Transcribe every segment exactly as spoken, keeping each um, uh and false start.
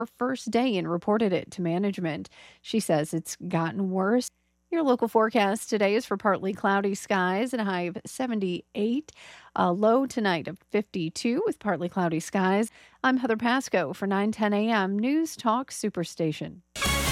her first day and reported it to management. She says it's gotten worse. Your local forecast today is for partly cloudy skies and a high of seventy-eight. A low tonight of fifty-two with partly cloudy skies. I'm Heather Pasco for nine ten a.m. News Talk Superstation.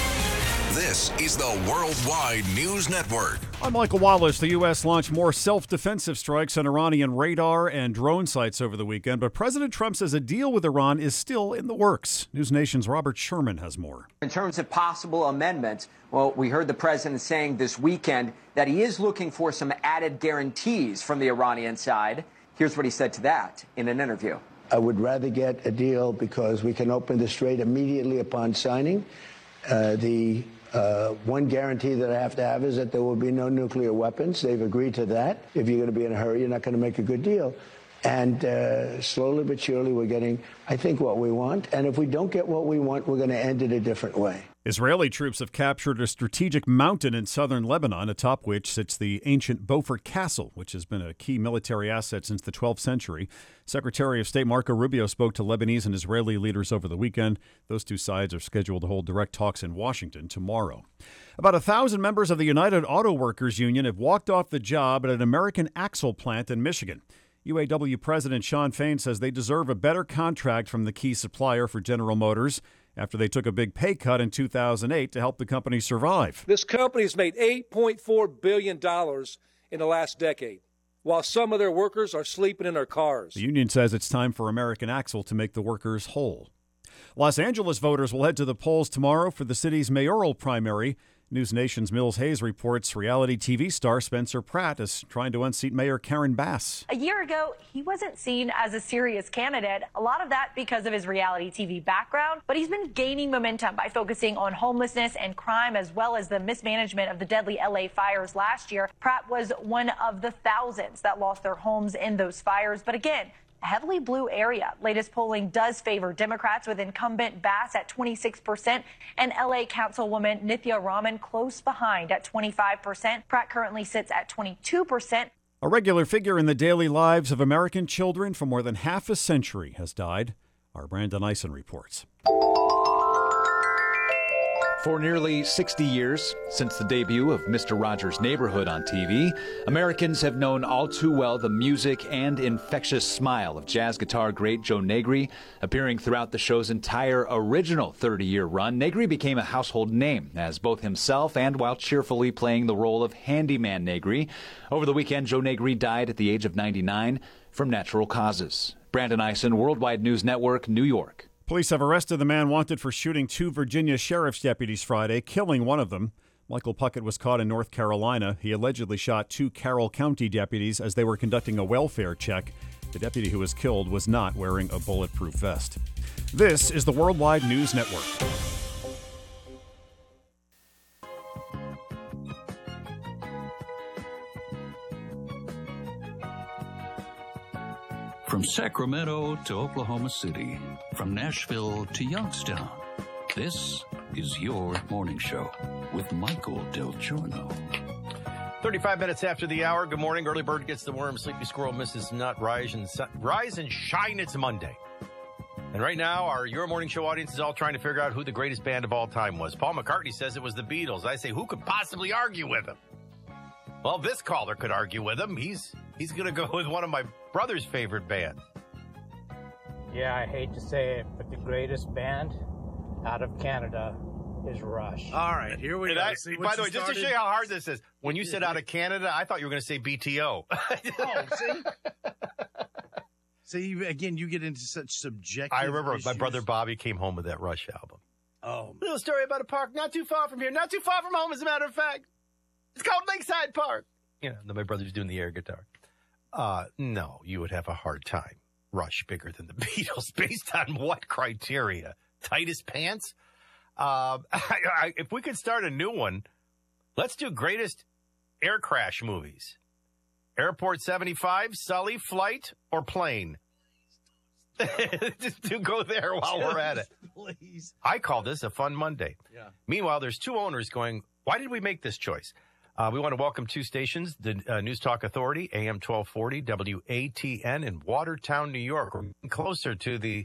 This is the Worldwide News Network. I'm Michael Wallace. The U S launched more self-defensive strikes on Iranian radar and drone sites over the weekend, but President Trump says a deal with Iran is still in the works. News Nation's Robert Sherman has more. In terms of possible amendments, well, we heard the president saying this weekend that he is looking for some added guarantees from the Iranian side. Here's what he said to that in an interview. I would rather get a deal because we can open the strait immediately upon signing. Uh, the Uh, one guarantee that I have to have is that there will be no nuclear weapons. They've agreed to that. If you're going to be in a hurry, you're not going to make a good deal. And uh, slowly but surely, we're getting, I think, what we want. And if we don't get what we want, we're going to end it a different way. Israeli troops have captured a strategic mountain in southern Lebanon, atop which sits the ancient Beaufort Castle, which has been a key military asset since the twelfth century. Secretary of State Marco Rubio spoke to Lebanese and Israeli leaders over the weekend. Those two sides are scheduled to hold direct talks in Washington tomorrow. About a thousand members of the United Auto Workers Union have walked off the job at an American axle plant in Michigan. U A W President Shawn Fain says they deserve a better contract from the key supplier for General Motors after they took a big pay cut in two thousand eight to help the company survive. This company has made eight point four billion dollars in the last decade, while some of their workers are sleeping in their cars. The union says it's time for American Axle to make the workers whole. Los Angeles voters will head to the polls tomorrow for the city's mayoral primary. News Nation's Mills Hayes reports reality T V star Spencer Pratt is trying to unseat Mayor Karen Bass. A year ago, he wasn't seen as a serious candidate, a lot of that because of his reality T V background, but he's been gaining momentum by focusing on homelessness and crime, as well as the mismanagement of the deadly L A fires last year. Pratt was one of the thousands that lost their homes in those fires, but again, a heavily blue area. Latest polling does favor Democrats, with incumbent Bass at twenty-six percent and L A Councilwoman Nithya Raman close behind at twenty-five percent. Pratt currently sits at twenty-two percent. A regular figure in the daily lives of American children for more than half a century has died. Our Brandon Eisen reports. For nearly sixty years, since the debut of Mister Rogers' Neighborhood on T V, Americans have known all too well the music and infectious smile of jazz guitar great Joe Negri. Appearing throughout the show's entire original thirty-year run, Negri became a household name as both himself and while cheerfully playing the role of Handyman Negri. Over the weekend, Joe Negri died at the age of ninety-nine from natural causes. Brandon Eisen, Worldwide News Network, New York. Police have arrested the man wanted for shooting two Virginia sheriff's deputies Friday, killing one of them. Michael Puckett was caught in North Carolina. He allegedly shot two Carroll County deputies as they were conducting a welfare check. The deputy who was killed was not wearing a bulletproof vest. This is the Worldwide News Network. From Sacramento to Oklahoma City, from Nashville to Youngstown, this is your morning show with Michael Del Giorno. thirty-five minutes after the hour. Good morning. Early bird gets the worm. Sleepy squirrel misses nut. Rise and, rise and shine. It's Monday. And right now, our Your Morning Show audience is all trying to figure out who the greatest band of all time was. Paul McCartney says it was the Beatles. I say, who could possibly argue with him? Well, this caller could argue with him. He's he's going to go with one of my brother's favorite bands. Yeah, I hate to say it, but the greatest band out of Canada is Rush. All right, here we go. I, See, by the way, started? Just to show you how hard this is, when you said out of Canada, I thought you were going to say B T O. Oh, see? See, again, you get into such subjective I remember issues. My brother Bobby came home with that Rush album. Oh. Little story about a park not too far from here, not too far from home, as a matter of fact. It's called Lakeside Park. You know, then my brother's doing the air guitar. Uh, no, you would have a hard time. Rush bigger than the Beatles. Based on what criteria? Tightest pants? Uh, I, I, if we could start a new one, let's do greatest air crash movies. Airport seventy-five, Sully, Flight, or Plane? Just to go there while Just we're at it. Please. I call this a fun Monday. Yeah. Meanwhile, there's two owners going, why did we make this choice? Uh, we want to welcome two stations, the uh, News Talk Authority, A M twelve forty, W A T N in Watertown, New York. We're closer to the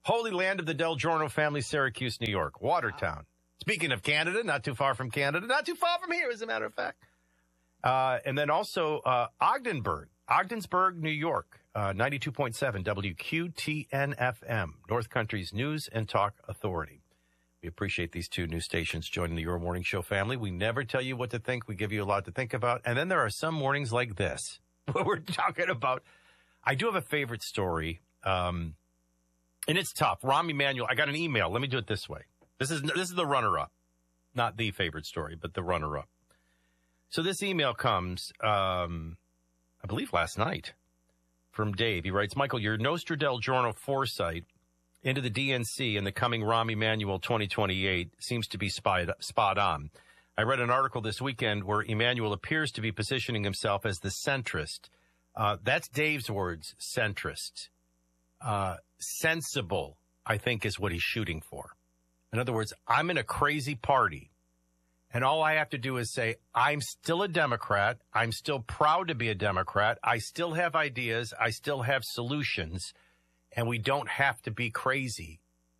Holy Land of the Del Giorno family, Syracuse, New York, Watertown. Speaking of Canada, not too far from Canada, not too far from here, as a matter of fact. Uh, and then also uh, Ogdensburg, Ogdensburg, New York, uh, ninety-two point seven W Q T N F M, North Country's News and Talk Authority. We appreciate these two new stations joining the Your Morning Show family. We never tell you what to think. We give you a lot to think about. And then there are some mornings like this where we're talking about. I do have a favorite story, um, and it's tough. Rahm Emanuel, I got an email. Let me do it this way. This is this is the runner-up, not the favorite story, but the runner-up. So this email comes, um, I believe last night, from Dave. He writes, Michael, your Nostradel foresight into the D N C and the coming Rahm Emanuel twenty twenty-eight seems to be spot, spot on. I read an article this weekend where Emanuel appears to be positioning himself as the centrist. Uh, that's Dave's words, centrist. Uh, sensible, I think, is what he's shooting for. In other words, I'm in a crazy party, and all I have to do is say, I'm still a Democrat. I'm still proud to be a Democrat. I still have ideas. I still have solutions, and we don't have to be crazy.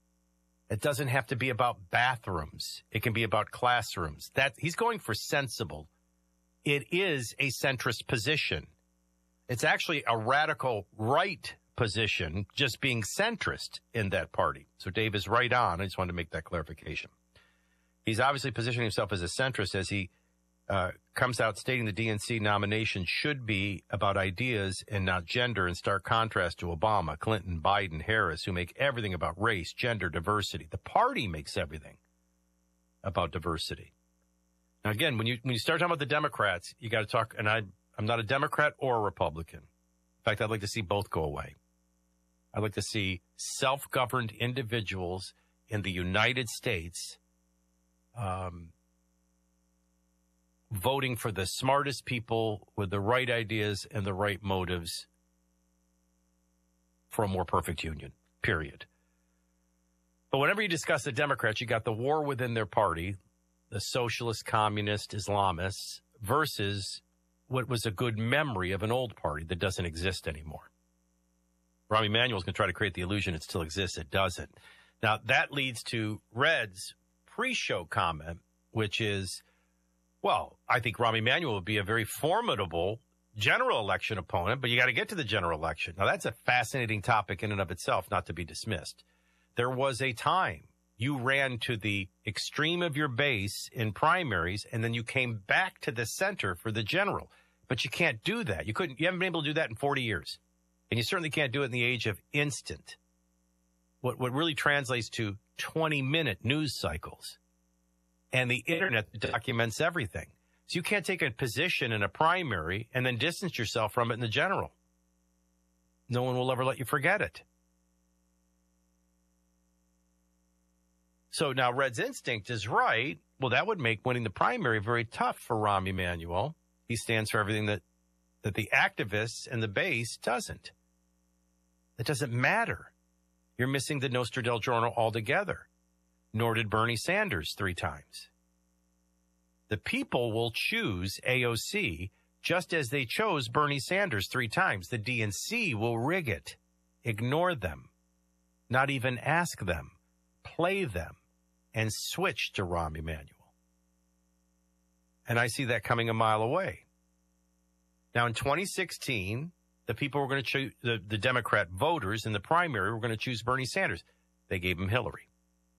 It doesn't have to be about bathrooms. It can be about classrooms. That he's going for sensible. It is a centrist position. It's actually a radical right position, just being centrist in that party. So Dave is right on. I just wanted to make that clarification. He's obviously positioning himself as a centrist as he uh, comes out stating the D N C nomination should be about ideas and not gender, in stark contrast to Obama, Clinton, Biden, Harris, who make everything about race, gender, diversity. The party makes everything about diversity. Now, again, when you when you start talking about the Democrats, you got to talk, and I, I'm not a Democrat or a Republican. In fact, I'd like to see both go away. I'd like to see self-governed individuals in the United States um, voting for the smartest people with the right ideas and the right motives for a more perfect union, period. But whenever you discuss the Democrats, you got the war within their party, the socialist, communist, Islamists, versus what was a good memory of an old party that doesn't exist anymore. Rahm Emanuel is going to try to create the illusion it still exists. It doesn't. Now, that leads to Red's pre-show comment, which is, well, I think Rahm Emanuel would be a very formidable general election opponent, but you got to get to the general election. Now, that's a fascinating topic in and of itself, not to be dismissed. There was a time you ran to the extreme of your base in primaries, and then you came back to the center for the general. But you can't do that. You couldn't. You haven't been able to do that in forty years. And you certainly can't do it in the age of instant. What what really translates to twenty-minute news cycles. And the internet documents everything. So you can't take a position in a primary and then distance yourself from it in the general. No one will ever let you forget it. So now Red's instinct is right. Well, that would make winning the primary very tough for Rahm Emanuel. He stands for everything that, that the activists and the base doesn't. It doesn't matter. You're missing the Nostradel altogether. Nor did Bernie Sanders three times. The people will choose A O C just as they chose Bernie Sanders three times. The D N C will rig it. Ignore them. Not even ask them. Play them. And switch to Rahm Emanuel. And I see that coming a mile away. Now, in twenty sixteen, the people were going to choose, the, the Democrat voters in the primary were going to choose Bernie Sanders. They gave him Hillary.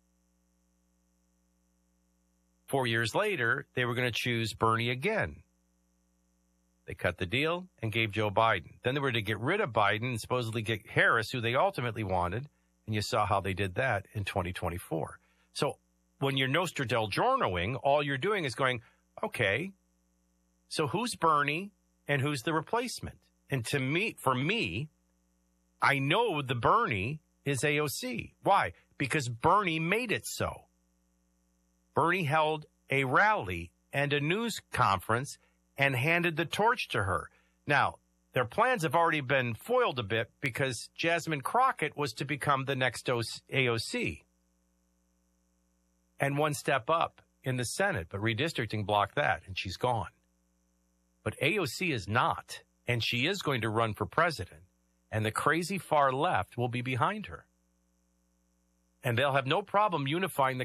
Four years later, they were going to choose Bernie again. They cut the deal and gave Joe Biden. Then they were to get rid of Biden and supposedly get Harris, who they ultimately wanted. And you saw how they did that in twenty twenty-four. So when you're Nostradel-Jornoing, all you're doing is going, okay, so who's Bernie and who's the replacement? And to me, for me, I know the Bernie is A O C. Why? Because Bernie made it so. Bernie held a rally and a news conference and handed the torch to her. Now, their plans have already been foiled a bit because Jasmine Crockett was to become the next A O C. And one step up in the Senate, but redistricting blocked that, and she's gone. But A O C is not, and she is going to run for president, and the crazy far left will be behind her. And they'll have no problem unifying the